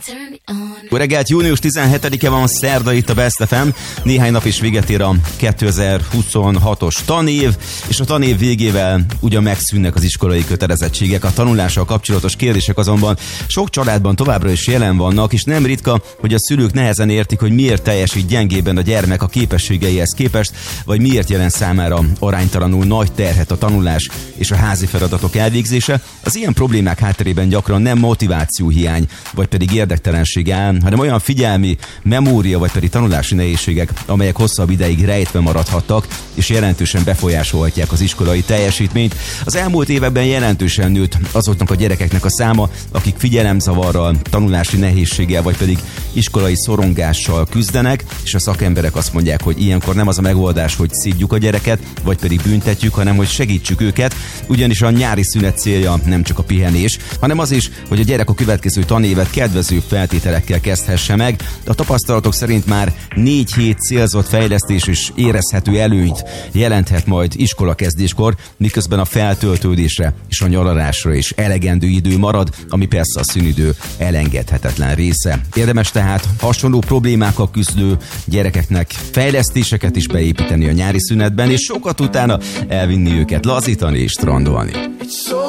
Jó reggelt, június 17-e van, szerda itt a Best FM. Néhány nap is véget ér a 2026-os tanév, és a tanév végével ugyan megszűnnek az iskolai kötelezettségek. A tanulással kapcsolatos kérdések azonban sok családban továbbra is jelen vannak, és nem ritka, hogy a szülők nehezen értik, hogy miért teljesít gyengében a gyermek a képességeihez képest, vagy miért jelent számára aránytalanul nagy terhet a tanulás és a házi feladatok elvégzése. Az ilyen problémák hátterében gyakran nem motivációhiány, vagy pedig érdektelenség áll, hanem olyan figyelmi, memória vagy pedig tanulási nehézségek, amelyek hosszabb ideig rejtve maradhattak, és jelentősen befolyásolhatják az iskolai teljesítményt. Az elmúlt években jelentősen nőtt azoknak a gyerekeknek a száma, akik figyelemzavarral, tanulási nehézséggel vagy pedig iskolai szorongással küzdenek, és a szakemberek azt mondják, hogy ilyenkor nem az a megoldás, hogy szidjuk a gyereket, vagy pedig büntetjük, hanem hogy segítsük őket, ugyanis a nyári szünet célja nem csak a pihenés, hanem az is, hogy a gyerek a következő tanévet kedvező feltételekkel kezdhesse meg. A tapasztalatok szerint már 4 hét célzott fejlesztés és érezhető előnyt jelenthet majd iskolakezdéskor, miközben a feltöltődésre és a nyaralásra is elegendő idő marad, ami persze a szünidő elengedhetetlen része. Érdemes tehát hasonló problémákkal küzdő gyerekeknek fejlesztéseket is beépíteni a nyári szünetben, és sokat utána elvinni őket lazítani és strandolni.